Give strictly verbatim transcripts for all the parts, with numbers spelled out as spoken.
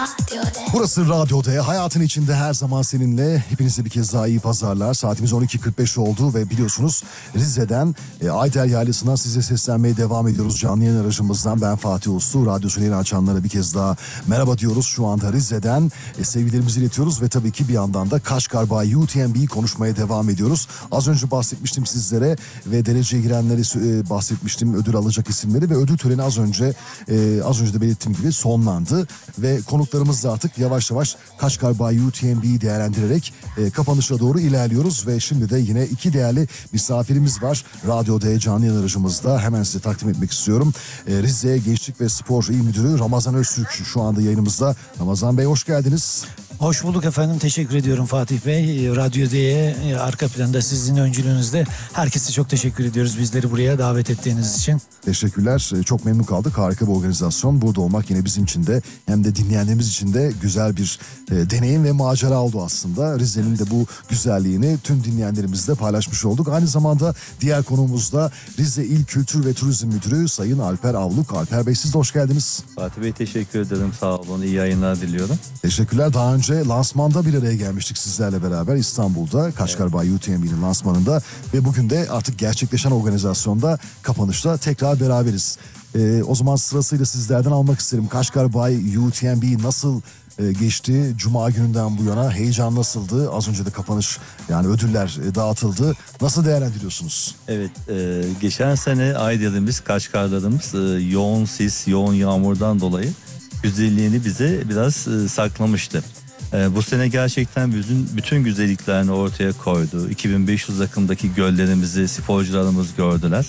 Burası Radyo D. Hayatın içinde her zaman seninle. Hepinize bir kez daha iyi pazarlar. Saatimiz on iki kırk beş oldu ve biliyorsunuz Rize'den e, Ayder Yaylası'ndan size seslenmeye devam ediyoruz. Canlı yayın aracımızdan ben Fatih Uslu. Radyosunu yeni açanlara bir kez daha merhaba diyoruz. Şu anda Rize'den e, sevgilerimizi iletiyoruz ve tabii ki bir yandan da Kaşgar Bay U T M B'yi konuşmaya devam ediyoruz. Az önce bahsetmiştim sizlere ve dereceye girenleri e, bahsetmiştim. Ödül alacak isimleri ve ödül töreni az önce e, az önce de belirttiğim gibi sonlandı ve konuklarımız da artık yavaş yavaş Kaşgar Bay U T M B'yi değerlendirerek e, kapanışa doğru ilerliyoruz ve şimdi de yine iki değerli misafirimiz var. Radyo D canlı yayın aracımızda hemen size takdim etmek istiyorum. E, Rize Gençlik ve Spor İl Müdürü Ramazan Öztürk şu anda yayınımızda. Ramazan Bey hoş geldiniz. Hoş bulduk efendim. Teşekkür ediyorum Fatih Bey. Radyo D'ye arka planda sizin öncülüğünüzde herkese çok teşekkür ediyoruz bizleri buraya davet ettiğiniz için. Teşekkürler. Çok memnun kaldık. Harika bir organizasyon. Burada olmak yine bizim için de hem de dinleyenlerimiz için de güzel bir e, deneyim ve macera oldu aslında. Rize'nin de bu güzelliğini tüm dinleyenlerimizle paylaşmış olduk. Aynı zamanda diğer konuğumuz da Rize İl Kültür ve Turizm Müdürü Sayın Alper Avluk. Alper Bey siz de hoş geldiniz. Fatih Bey teşekkür ederim. Sağ olun. İyi yayınlar diliyorum. Teşekkürler. Daha önce lansmanda bir araya gelmiştik sizlerle beraber İstanbul'da Kaşgar evet. Bay U T M B'nin lansmanında ve bugün de artık gerçekleşen organizasyonda kapanışta tekrar beraberiz. Ee, o zaman sırasıyla sizlerden almak isterim. Kaşgar Bay U T M B nasıl e, geçti? Cuma gününden bu yana heyecan nasıldı? Az önce de kapanış yani ödüller e, dağıtıldı. Nasıl değerlendiriyorsunuz? Evet, e, geçen sene Ayder'imiz, Kaşgarlarımız e, yoğun sis, yoğun yağmurdan dolayı güzelliğini bize biraz e, saklamıştı. E, bu sene gerçekten bütün, bütün güzelliklerini ortaya koydu. iki bin beş yüz rakımdaki göllerimizi sporcularımız gördüler.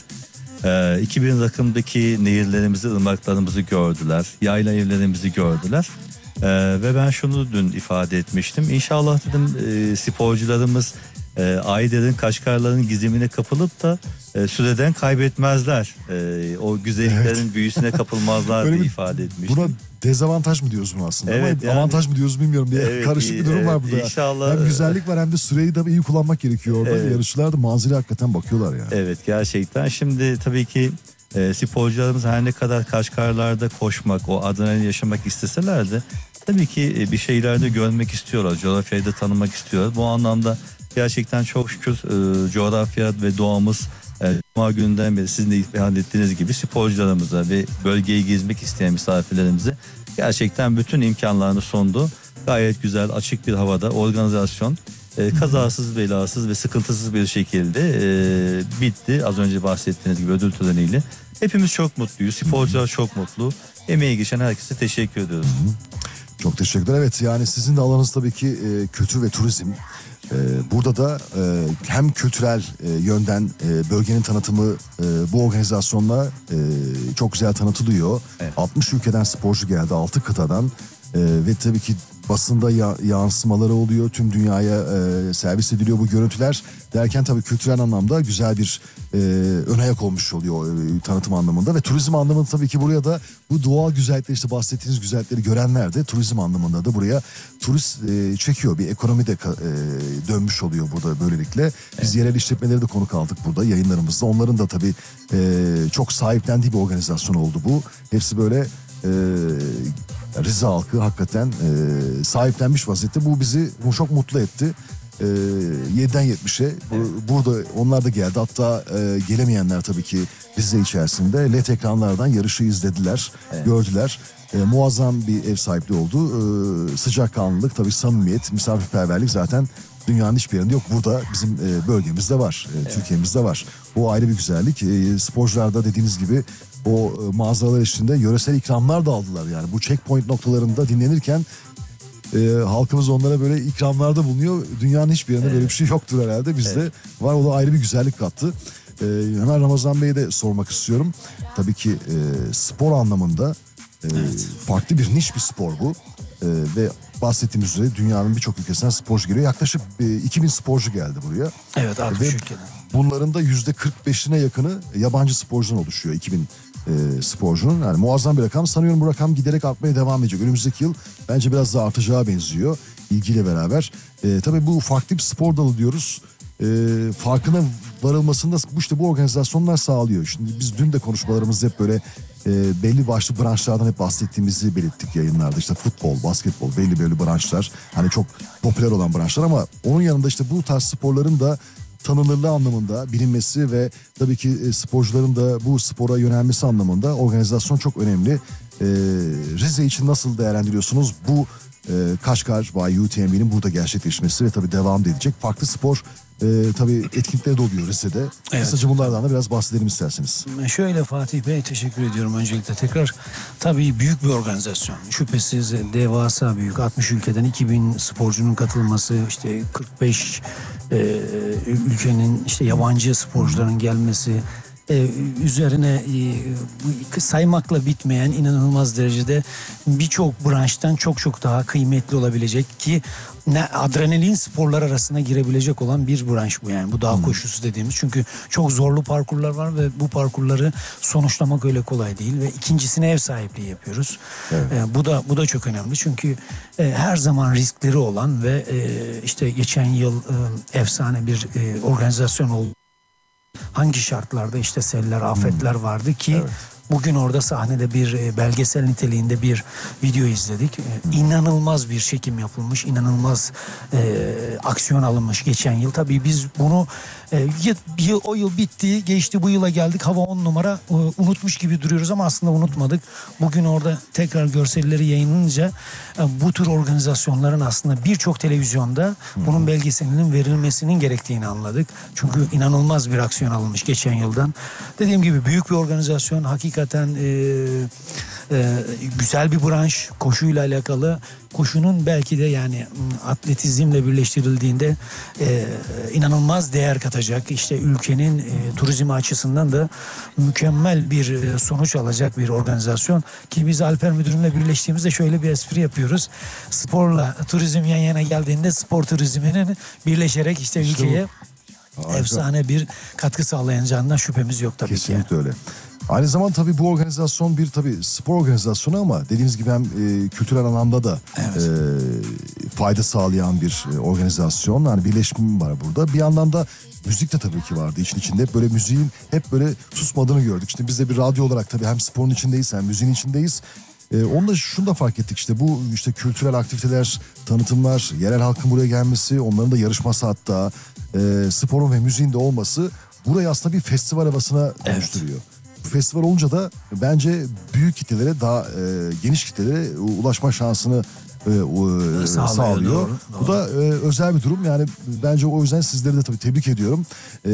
E, iki bin rakımdaki nehirlerimizi, ırmaklarımızı gördüler. Yayla evlerimizi gördüler. E, ve ben şunu dün ifade etmiştim. İnşallah dedim e, sporcularımız e, Ayder'in, Kaşgarların gizemine kapılıp da e, süreden kaybetmezler. E, o güzelliklerin evet. büyüsüne kapılmazlar diye ifade etmiştim. Buna dezavantaj mı diyoruz bunu aslında? Evet, ama yani, avantaj mı diyoruz bilmiyorum. Bir evet, karışık bir durum evet, var burada. İnşallah. Hem güzellik var hem de süreyi de iyi kullanmak gerekiyor orada. Evet. Yarışçılar da manzara hakikaten bakıyorlar yani. Evet gerçekten. Şimdi tabii ki e, sporcularımız her ne kadar Kaşgarlarda koşmak, o adrenalin yaşamak isteseler de tabii ki e, bir şeylerde görmek istiyorlar. Coğrafyayı da tanımak istiyorlar. Bu anlamda gerçekten çok şükür e, coğrafya ve doğamız e, Cuma gününden beri sizin de ifade ettiğiniz gibi sporcularımıza ve bölgeyi gezmek isteyen misafirlerimize gerçekten bütün imkanlarını sundu. Gayet güzel, açık bir havada organizasyon e, kazasız, belasız ve sıkıntısız bir şekilde e, bitti. Az önce bahsettiğiniz gibi ödül töreniyle. Hepimiz çok mutluyuz. Sporcular çok mutlu. Emeği geçen herkese teşekkür ediyoruz. Hı hı. Çok teşekkürler. Evet yani sizin de alanınız tabii ki e, kültür ve turizm. E, burada da e, hem kültürel e, yönden e, bölgenin tanıtımı e, bu organizasyonla e, çok güzel tanıtılıyor. Evet. altmış ülkeden sporcu geldi, altı kıtadan e, ve tabii ki basında ya, yansımaları oluyor. Tüm dünyaya e, servis ediliyor bu görüntüler. Derken tabii kültürel anlamda güzel bir e, ön ayak olmuş oluyor e, tanıtım anlamında. Ve turizm anlamında tabii ki buraya da bu doğal güzellikleri işte bahsettiğiniz güzellikleri görenler de turizm anlamında da buraya turist e, çekiyor. Bir ekonomi de e, dönmüş oluyor burada böylelikle. Biz evet. yerel işletmeleri de konuk aldık burada yayınlarımızda. Onların da tabii e, çok sahiplendiği bir organizasyon oldu bu. Hepsi böyle... E, Rize halkı hakikaten e, sahiplenmiş vaziyette. Bu bizi bu çok mutlu etti. E, yediden yetmişe evet. burada onlar da geldi. Hatta e, gelemeyenler tabii ki Rize içerisinde L E D ekranlardan yarışı izlediler, evet. gördüler. E, muazzam bir ev sahipliği oldu. E, sıcakkanlılık, tabii samimiyet, misafirperverlik zaten dünyanın hiçbir yerinde yok. Burada bizim e, bölgemizde var, e, evet. Türkiye'mizde var. O ayrı bir güzellik. E, sporcularda dediğiniz gibi o e, mağazalar içinde yöresel ikramlar da aldılar. Yani bu checkpoint noktalarında dinlenirken e, halkımız onlara böyle ikramlarda bulunuyor. Dünyanın hiçbir yerinde evet. böyle bir şey yoktur herhalde. Bizde evet. var, o da ayrı bir güzellik kattı. E, hemen Ramazan Bey'e de sormak istiyorum. Tabii ki e, spor anlamında e, evet. farklı bir niş bir spor bu. E, ve bahsettiğimiz üzere dünyanın birçok ülkesinden sporcu geliyor. Yaklaşık e, iki bin sporcu geldi buraya. Evet, altmış ülkeden. Bunların da yüzde kırk beşine yakını yabancı sporcudan oluşuyor. iki bin e, sporcunun. Yani muazzam bir rakam. Sanıyorum bu rakam giderek artmaya devam edecek. Önümüzdeki yıl bence biraz daha artacağı benziyor. İlgiyle beraber. E, tabii bu farklı bir spor dalı diyoruz. E, farkına varılmasında bu işte bu organizasyonlar sağlıyor. Şimdi biz dün de konuşmalarımızda hep böyle e, belli başlı branşlardan hep bahsettiğimizi belirttik yayınlarda. İşte futbol, basketbol, belli belli branşlar. Hani çok popüler olan branşlar ama onun yanında işte bu tarz sporların da tanınırlığı anlamında bilinmesi ve tabii ki e, sporcuların da bu spora yönelmesi anlamında organizasyon çok önemli. E, Rize için nasıl değerlendiriyorsunuz bu e, Kaşgar by U T M B'nin burada gerçekleşmesi ve tabii devam edecek farklı spor e, tabii etkinlikleri de oluyor Rize'de. Evet. Kısaca bunlardan da biraz bahsedelim isterseniz. Şöyle Fatih Bey, teşekkür ediyorum öncelikle tekrar. Tabii büyük bir organizasyon. Şüphesiz devasa büyük. altmış ülkeden iki bin sporcunun katılması, işte kırk beş e, ülkenin işte yabancı sporcuların gelmesi, Ee, üzerine e, saymakla bitmeyen inanılmaz derecede birçok branştan çok çok daha kıymetli olabilecek ki ne adrenalin sporlar arasına girebilecek olan bir branş bu yani. Bu dağ hmm. koşusu dediğimiz. Çünkü çok zorlu parkurlar var ve bu parkurları sonuçlamak öyle kolay değil ve ikincisine ev sahipliği yapıyoruz. Evet. Ee, bu da bu da çok önemli. Çünkü e, her zaman riskleri olan ve e, işte geçen yıl e, efsane bir e, organizasyon oldu. Hangi şartlarda işte seller, afetler vardı ki evet. Bugün orada sahnede bir belgesel niteliğinde bir video izledik. Hmm. İnanılmaz bir çekim yapılmış, inanılmaz e, aksiyon alınmış geçen yıl. Tabii biz bunu e, yıl, o yıl bitti, geçti, bu yıla geldik. Hava on numara e, unutmuş gibi duruyoruz ama aslında unutmadık. Bugün orada tekrar görselleri yayınlanınca e, bu tür organizasyonların aslında birçok televizyonda hmm. bunun belgeselinin verilmesinin gerektiğini anladık. Çünkü inanılmaz bir aksiyon alınmış geçen yıldan. Dediğim gibi büyük bir organizasyon, hakikaten e, e, güzel bir branş, koşuyla alakalı. Koşunun belki de yani atletizmle birleştirildiğinde e, inanılmaz değer katacak. İşte ülkenin e, turizmi açısından da mükemmel bir e, sonuç alacak bir organizasyon. Ki biz Alper Müdürümle birleştiğimizde şöyle bir espri yapıyoruz. Sporla turizm yan yana geldiğinde spor turizminin birleşerek işte, işte ülkeye bu. Efsane bir katkı sağlayacağından şüphemiz yok tabii Kesinlikle ki. Kesinlikle öyle. Aynı zamanda tabii bu organizasyon bir tabii spor organizasyonu ama dediğiniz gibi hem e, kültürel anlamda da evet. e, fayda sağlayan bir e, organizasyon. Yani birleşim var burada. Bir yandan da müzik de tabii ki vardı işin içinde. Hep böyle müziğin hep böyle susmadığını gördük. İşte biz de bir radyo olarak tabii hem sporun içindeyiz hem müziğin içindeyiz. Ee, onu da şunu da fark ettik işte bu işte kültürel aktiviteler, tanıtımlar, yerel halkın buraya gelmesi, onların da yarışması hatta e, sporun ve müziğin de olması burayı aslında bir festival havasına dönüştürüyor. Evet. Bu festival olunca da bence büyük kitlelere daha e, geniş kitlelere ulaşma şansını e, e, sağlıyor. sağlıyor. Doğru, doğru. Bu da e, özel bir durum yani bence o yüzden sizleri de tabii tebrik ediyorum. E,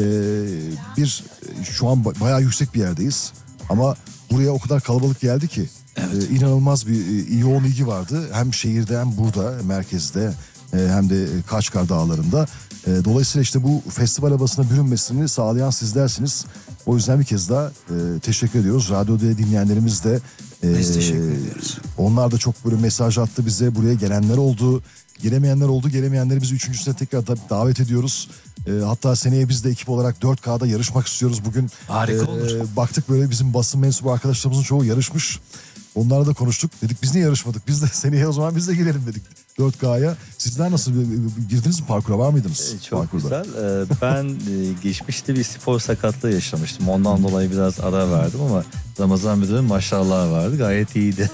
bir şu an bayağı yüksek bir yerdeyiz ama buraya o kadar kalabalık geldi ki. Evet. Ee, inanılmaz bir e, yoğun ilgi vardı. Hem şehirde hem burada merkezde e, hem de Kaşgar Dağları'nda. E, dolayısıyla işte bu festival havasına bürünmesini sağlayan sizlersiniz. O yüzden bir kez daha e, teşekkür ediyoruz. Radyoda dinleyenlerimiz de e, biz teşekkür ediyoruz. Onlar da çok böyle mesaj attı bize. Buraya gelenler oldu. Gelemeyenler oldu. Gelemeyenleri biz üçüncüsüne tekrar da davet ediyoruz. E, hatta seneye biz de ekip olarak dört K'da yarışmak istiyoruz. Bugün harika e, olur. Baktık böyle bizim basın mensubu arkadaşlarımızın çoğu yarışmış. Onlarla da konuştuk. Dedik biz niye yarışmadık? Biz de seneye o zaman biz de gelelim dedik dört K'ya. Sizler nasıl girdiniz mi parkura? Var mıydınız? Ee, çok parkurda? güzel. Ee, ben e, geçmişte bir spor sakatlığı yaşamıştım. Ondan dolayı biraz ara verdim ama Ramazan Müdür'ün maşallah vardı. Gayet iyiydi.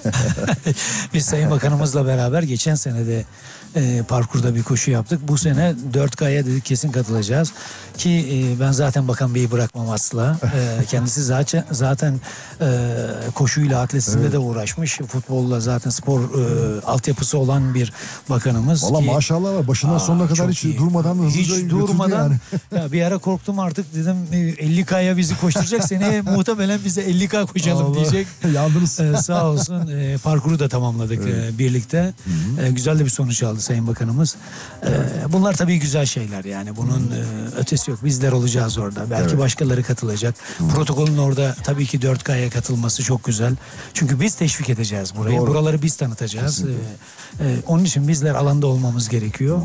Biz Sayın Bakanımızla beraber geçen sene de e, parkurda bir koşu yaptık. Bu sene dört K'ya dedik kesin katılacağız. Ki e, ben zaten Bakan Bey'i bırakmam asla. E, kendisi zaten zaten e, koşuyla atletizmle evet. de uğraşmış. Futbolla zaten spor e, altyapısı olan bir bakanımız. Valla ki, maşallah var. Başından aa, sonuna kadar hiç iyi. durmadan hızlıca hiç durmadan yani. Ya bir ara korktum artık dedim elli K'ya bizi koşturacak. Seneye muhtemelen bize elli K koşalım Allah. diyecek. Yandınız. Ee, sağ olsun e, parkuru da tamamladık evet. e, birlikte. E, güzel de bir sonuç aldı Sayın Bakanımız. E, bunlar tabii güzel şeyler yani. Bunun e, ötesi yok. Bizler olacağız orada. Belki evet. başkaları katılacak. Hı. Protokolün orada tabii ki dört K'ya katılması çok güzel. Çünkü biz teşvik edeceğiz burayı. Doğru. Buraları biz tanıtacağız. E, e, onun için bizler alanda olmamız gerekiyor. Hı.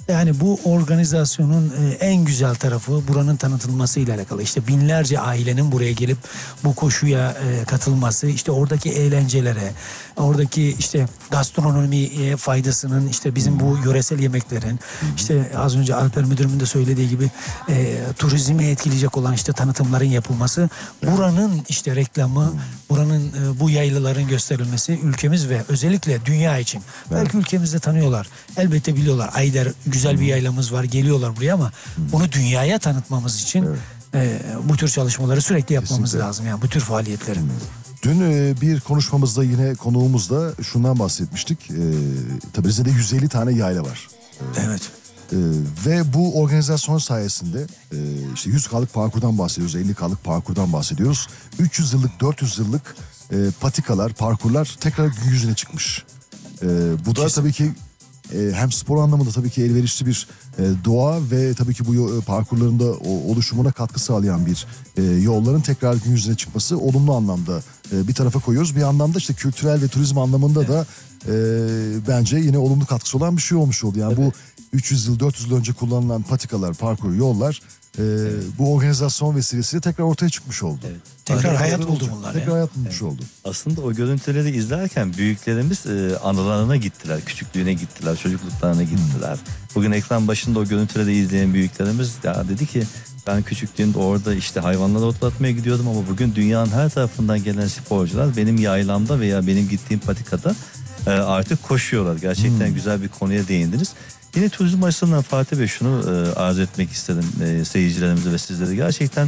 Yani bu organizasyonun e, en güzel tarafı buranın tanıtılmasıyla alakalı. İşte binlerce ailenin buraya gelip bu koşuya e, katılması, işte oradaki eğlencelere, oradaki işte gastronomiye faydasının, işte bizim bu yöresel yemeklerin, işte az önce Alper Müdürümün de söylediği gibi e, turizmi etkileyecek olan işte tanıtımların yapılması, buranın işte reklamı, buranın e, bu yaylaların gösterilmesi ülkemiz ve özellikle dünya için. Belki ülkemizde tanıyorlar. Elbette biliyorlar. Ayder güzel bir yaylamız var. Geliyorlar buraya ama bunu dünyaya tanıtmamız için Evet. e, bu tür çalışmaları sürekli yapmamız Kesinlikle. lazım. Yani bu tür faaliyetleri. Dün e, bir konuşmamızda yine konuğumuzda şundan bahsetmiştik. E, tabii Rize'de yüz elli tane yayla var. Evet. Ee, ve bu organizasyon sayesinde e, işte yüz K'lık parkurdan bahsediyoruz, elli K'lık parkurdan bahsediyoruz. üç yüz yıllık, dört yüz yıllık e, patikalar, parkurlar tekrar gün yüzüne çıkmış. E, bu da Kesin. tabii ki e, hem spor anlamında tabii ki elverişli bir e, doğa ve tabii ki bu yo- parkurların da o, oluşumuna katkı sağlayan bir e, yolların tekrar gün yüzüne çıkması olumlu anlamda e, bir tarafa koyuyoruz. Bir anlamda işte kültürel ve turizm anlamında da e, bence yine olumlu katkısı olan bir şey olmuş oldu. Yani bu üç yüz yıl, dört yüz yıl önce kullanılan patikalar, parkur, yollar e, bu organizasyon vesilesiyle tekrar ortaya çıkmış oldu. Evet. Tekrar hayat buldu olacak. bunlar Tekrar ya. hayat bulmuş oldu. Aslında o görüntüleri izlerken büyüklerimiz e, anılarına gittiler, küçüklüğüne gittiler, çocukluklarına gittiler. Bugün ekran başında o görüntüleri izleyen büyüklerimiz ya dedi ki ben küçüklüğümde orada işte hayvanları otlatmaya gidiyordum ama bugün dünyanın her tarafından gelen sporcular benim yaylamda veya benim gittiğim patikada e, artık koşuyorlar. Gerçekten güzel bir konuya değindiniz. Yine turizm açısından Fatih Bey şunu e, arz etmek istedim e, seyircilerimize ve sizlere. Gerçekten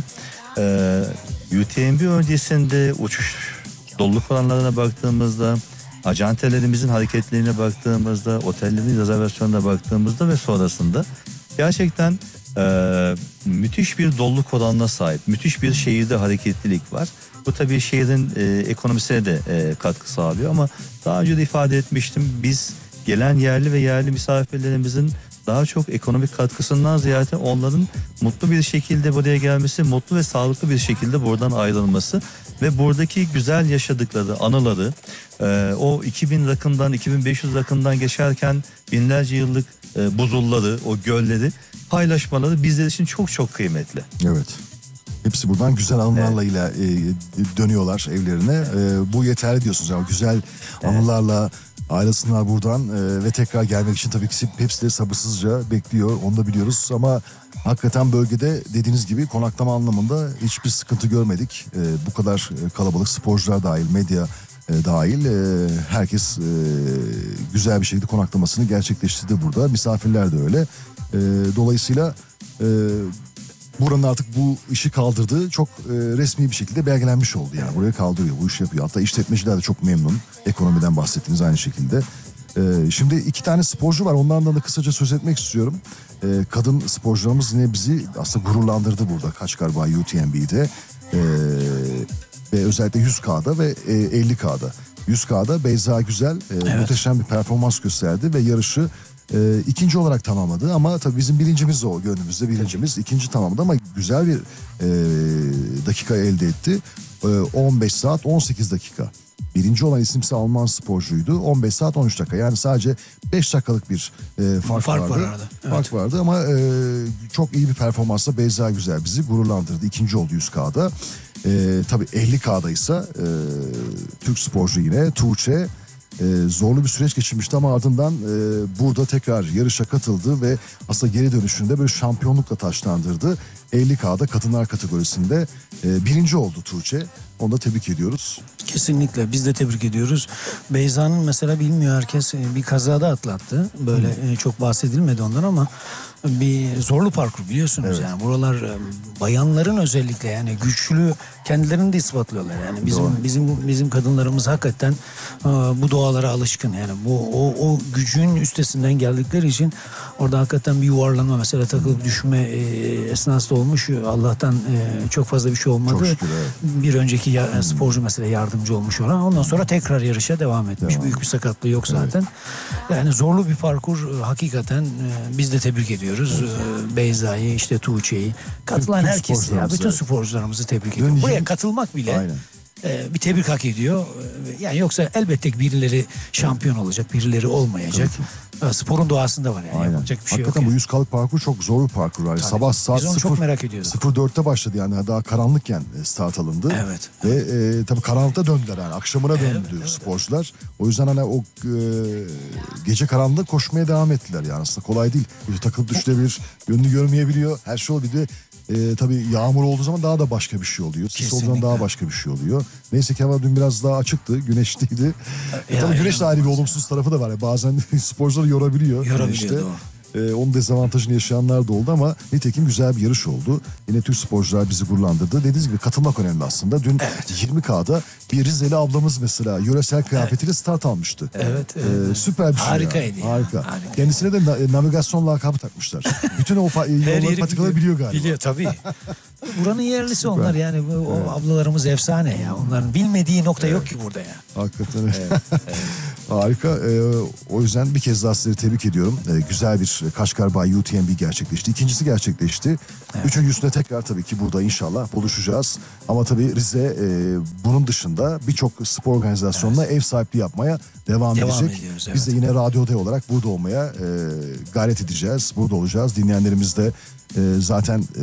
e, U T M B öncesinde uçuş doluluk oranlarına baktığımızda, acentelerimizin hareketlerine baktığımızda, otellerin rezervasyonuna baktığımızda ve sonrasında gerçekten e, müthiş bir doluluk oranına sahip. Müthiş bir şehirde hareketlilik var. Bu tabii şehrin e, ekonomisine de e, katkı sağlıyor ama daha önce de ifade etmiştim. Biz gelen yerli ve yerli misafirlerimizin daha çok ekonomik katkısından ziyade onların mutlu bir şekilde buraya gelmesi, mutlu ve sağlıklı bir şekilde buradan ayrılması ve buradaki güzel yaşadıkları anıları e, o iki bin rakımdan, iki bin beş yüz rakımdan geçerken binlerce yıllık e, buzulları, o gölleri paylaşmaları bizler için çok çok kıymetli. Evet. Hepsi buradan güzel anılarla ile e, dönüyorlar evlerine. E, bu yeterli diyorsunuz. Yani güzel anılarla ayrılsınlar buradan e, ve tekrar gelmek için tabii ki hepsi de sabırsızca bekliyor. Onu da biliyoruz ama hakikaten bölgede dediğiniz gibi konaklama anlamında hiçbir sıkıntı görmedik. E, bu kadar kalabalık, sporcular dahil, medya e, dahil e, herkes e, güzel bir şekilde konaklamasını gerçekleştirdi burada. Misafirler de öyle. E, dolayısıyla e, buranın artık bu işi kaldırdığı çok e, resmi bir şekilde belgelenmiş oldu. Yani buraya kaldırıyor, bu işi yapıyor. Hatta işletmeciler de çok memnun. Ekonomiden bahsettiğiniz aynı şekilde. E, şimdi iki tane sporcu var. Onlardan da kısaca söz etmek istiyorum. E, kadın sporcularımız yine bizi aslında gururlandırdı burada. Kaçkar Bay U T M B'de. E, ve özellikle yüz K'da ve e, elli K'da. yüz K'da Beyza Güzel e, Evet. muhteşem bir performans gösterdi ve yarışı e, ikinci olarak tamamladı. Ama tabii bizim birincimiz o, gönlümüzde birincimiz. İkinci tamamladı ama güzel bir e, dakika elde etti. E, on beş saat on sekiz dakika. Birinci olan isimse Alman sporcuydu. on beş saat on üç dakika. Yani sadece beş dakikalık bir e, fark, Fark var vardı. arada, evet. Fark vardı ama e, çok iyi bir performansla Beyza Güzel bizi gururlandırdı. İkinci oldu yüz K'da. E, tabii elli K'da ise e, Türk sporcu yine Tuğçe e, zorlu bir süreç geçirmişti ama ardından e, burada tekrar yarışa katıldı ve aslında geri dönüşünde böyle şampiyonlukla taçlandırdı. elli K'da kadınlar kategorisinde e, birinci oldu Tuğçe. Onu da tebrik ediyoruz. Kesinlikle biz de tebrik ediyoruz. Beyza'nın mesela bilmiyor herkes e, bir kazada atlattı. Böyle e, çok bahsedilmedi ondan ama bir zorlu parkur biliyorsunuz Evet. yani. Buralar e, bayanların özellikle yani güçlü kendilerini de ispatlıyorlar. Yani bizim Doğru. bizim bizim kadınlarımız hakikaten e, bu doğalara alışkın. Yani bu o o gücün üstesinden geldikleri için orada hakikaten bir yuvarlanma mesela takılıp düşme e, esnasında olmuş. Allah'tan e, çok fazla bir şey olmadı. Çok şükür, evet. Bir önceki ya, sporcu mesela yardımcı olmuş ona. Ondan sonra tekrar yarışa devam etmiş. Devam. Büyük bir sakatlığı yok zaten. Yani zorlu bir parkur hakikaten e, biz de tebrik ediyoruz. E, Beyza'yı, işte Tuğçe'yi, katılan Bütün herkesi ya, sporcularımızı, bütün evet. sporcularımızı tebrik Dün ediyorum. Buraya yirmi katılmak bile Aynen. e, bir tebrik hak ediyor. E, Yani yoksa elbette ki birileri şampiyon olacak, birileri olmayacak. E, Sporun doğasında var yani. Aynen. Yapacak bir şey Hakikaten yok. bu yani. yüz kalık parkur çok zor bir parkur. Yani Tabii. sabah saat Biz onu çok merak ediyoruz. sıfır dörtte başladı yani daha karanlıkken e, start alındı. Evet. Ve e, tabii karanlıkta döndüler yani akşamına döndü sporcular. O yüzden hani o e, gece karanlıkta koşmaya devam ettiler yani aslında kolay değil. Bir takılıp düşülebilir, yönünü görmeyebiliyor. Her şey oluyor. Bir de e, tabii yağmur olduğu zaman daha da başka bir şey oluyor. Sis olduğu zaman Kesinlikle. daha başka bir şey oluyor. Neyse ki hava dün biraz daha açıktı, güneşliydi. E, Ya, tabii güneş de ayrı bir inanılmaz. olumsuz tarafı da var. Yani bazen sporcuları yorabiliyor. Yorabiliyor, güneşte. doğru. Ee, onun dezavantajını yaşayanlar da oldu ama nitekim güzel bir yarış oldu. Yine Türk sporcular bizi gururlandırdı. Dediğiniz gibi katılmak önemli aslında. Dün yirmi K'da bir Rizeli ablamız mesela yöresel kıyafetiyle start almıştı. Evet, Ee, evet. süper bir şey. Harikaydı ya. ya, Harika. harika. Kendisine de na- navigasyon lakabı takmışlar. Bütün o pa- Her yolları yeri patikaları biliyor galiba. Biliyor tabii. Buranın yerlisi onlar yani. O o ablalarımız efsane ya. Onların bilmediği nokta yok ki burada ya. Hakikaten öyle. Harika. Ee, o yüzden bir kez daha sizleri tebrik ediyorum. Ee, güzel bir Kaşgar Bay U T M B gerçekleşti. İkincisi gerçekleşti. Üçüncüsüne tekrar tabii ki burada inşallah buluşacağız. Ama tabii Rize e, bunun dışında birçok spor organizasyonuna ev sahipliği yapmaya devam, Devam edecek. ediyoruz, Biz de evet. yine Radyo Oda olarak burada olmaya e, gayret edeceğiz. Burada olacağız. Dinleyenlerimiz de e, zaten e,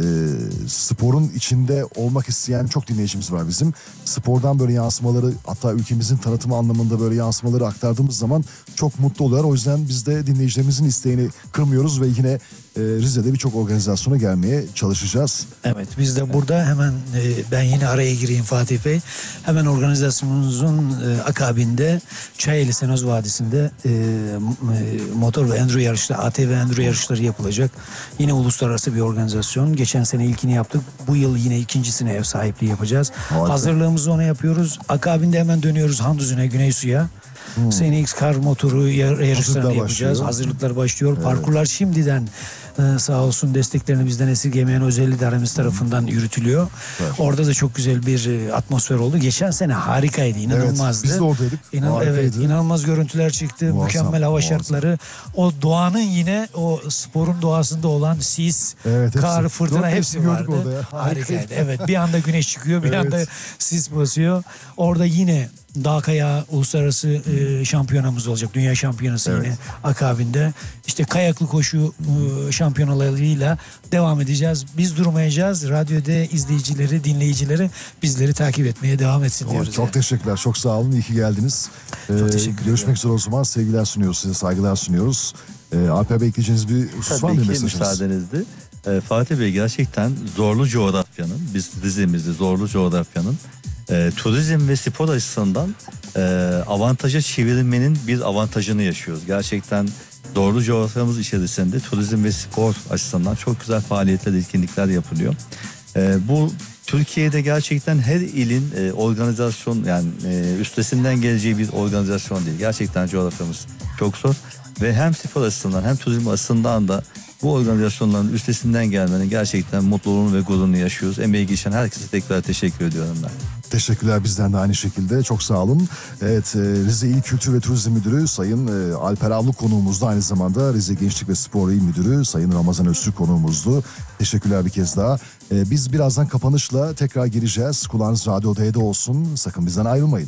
sporun içinde olmak isteyen çok dinleyicimiz var bizim. Spordan böyle yansımaları hatta ülkemizin tanıtımı anlamında böyle yansımaları aktardığımız zaman çok mutlu oluyorlar. O yüzden biz de dinleyicilerimizin isteğini kırmıyoruz ve yine e, Rize'de birçok organizasyona gelmeye çalışacağız. Evet biz de burada hemen e, ben yine araya gireyim Fatih Bey. Hemen organizasyonumuzun e, akabinde Çayeli Senoz Vadisi'nde e, m- e, motor ve enduro yarışları, A T V enduro yarışları yapılacak. Yine uluslararası bir organizasyon. Geçen sene ilkini yaptık. Bu yıl yine ikincisine ev sahipliği yapacağız. Harika. Hazırlığımızı ona yapıyoruz. Akabinde hemen dönüyoruz Handüzü'ne, Güneysu'ya. Hmm. S N X Kar motoru yar- yarışlarını Hazırlıklar yapacağız. başlıyor. Hazırlıklar başlıyor. Parkurlar şimdiden e, sağ olsun desteklerini bizden esirgemeyen özel idaremiz tarafından yürütülüyor. Evet. Orada da çok güzel bir e, atmosfer oldu. Geçen sene harikaydı, inanılmazdı. biz de oradaydık. İnan, Harikaydı. evet, inanılmaz görüntüler çıktı. Muazzam, Mükemmel hava muazzam. şartları. O doğanın yine o sporun doğasında olan sis, Evet, hepsi. kar, fırtına Doğru, hepsi hepsini gördük vardı. orada ya. Harikaydı. Harikaydı. Evet, bir anda güneş çıkıyor, bir Evet. anda sis basıyor. Orada yine dağ kayağı uluslararası e, şampiyonamız olacak. Dünya şampiyonası Evet. yine akabinde. İşte kayaklı koşu e, şampiyonalarıyla devam edeceğiz. Biz durmayacağız. Radyoda izleyicileri, dinleyicileri bizleri takip etmeye devam etsin diyoruz. Çok yani. teşekkürler. Çok sağ olun. İyi ki geldiniz. Ee, teşekkür görüşmek üzere o zaman. Sevgiler sunuyoruz size. Saygılar sunuyoruz. Ee, Alper Bey ekleyeceğiniz bir husus var mı? Tabii Bir ki mesajınız? müsaadenizle. Ee, Fatih Bey gerçekten zorlu coğrafyanın, biz Rize'mizde zorlu coğrafyanın e, turizm ve spor açısından e, avantaja çevirmenin bir avantajını yaşıyoruz. Gerçekten zorlu coğrafyamız içerisinde turizm ve spor açısından çok güzel faaliyetler, etkinlikler yapılıyor. E, bu Türkiye'de gerçekten her ilin e, organizasyon yani e, üstesinden geleceği bir organizasyon değil. Gerçekten coğrafyamız çok zor ve hem spor açısından hem turizm açısından da bu organizasyonların üstesinden gelmenin gerçekten mutluluğunu ve gururunu yaşıyoruz. Emeği geçen herkese tekrar teşekkür ediyorum ben. Teşekkürler bizden de aynı şekilde. Çok sağ olun. Evet, e, Rize İl Kültür ve Turizm Müdürü Sayın e, Alper Avlu konuğumuzdu. Aynı zamanda Rize Gençlik ve Spor İl Müdürü Sayın Ramazan Öztürk konuğumuzdu. Teşekkürler bir kez daha. E, biz birazdan kapanışla tekrar gireceğiz. Kulağınız Radyo Oda'da olsun. Sakın bizden ayrılmayın.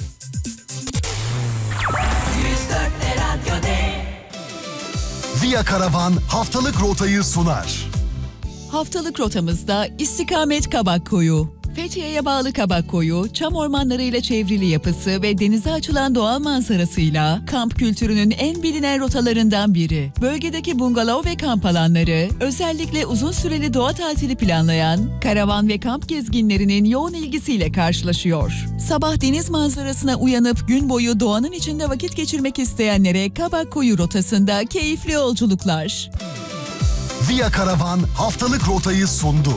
Via Karavan haftalık rotayı sunar. Haftalık rotamızda istikamet Kabakkoyu. Fethiye'ye bağlı Kabakkoyu, çam ormanlarıyla çevrili yapısı ve denize açılan doğal manzarasıyla kamp kültürünün en bilinen rotalarından biri. Bölgedeki bungalov ve kamp alanları, özellikle uzun süreli doğa tatili planlayan, karavan ve kamp gezginlerinin yoğun ilgisiyle karşılaşıyor. Sabah deniz manzarasına uyanıp gün boyu doğanın içinde vakit geçirmek isteyenlere Kabakkoyu rotasında keyifli yolculuklar. Via Karavan haftalık rotayı sundu.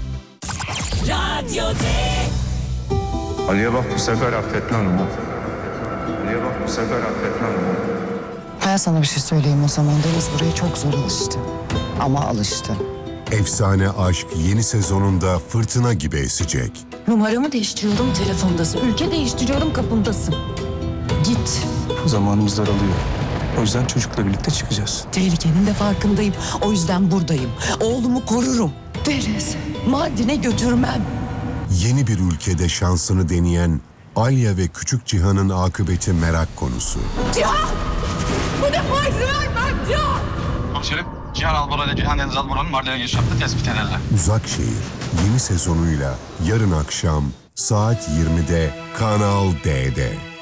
Ali'ye bak bu sefer affetmem Umut. Ali'ye bak bu sefer affetmem Umut. Ben sana bir şey söyleyeyim o zaman. Deniz buraya çok zor alıştı. Ama alıştı. Efsane aşk yeni sezonunda fırtına gibi esecek. Numaramı değiştiriyorum, telefondasın. Ülke değiştiriyorum, kapımdasın. Git. Zamanımız daralıyor. O yüzden çocukla birlikte çıkacağız. Tehlikenin de farkındayım. O yüzden buradayım. Oğlumu korurum. Deniz, Mardin'e götürmem. Yeni bir ülkede şansını deneyen Alya ve Küçük Cihan'ın akıbeti merak konusu. Cihan! Bu defa izin vermem Cihan! Komiserim, Cihan Alboran ile Cihan Deniz Alboran'ın Mardin'e giriş yaptığı tespit edildi. Uzak Şehir yeni sezonuyla yarın akşam saat yirmide Kanal D'de.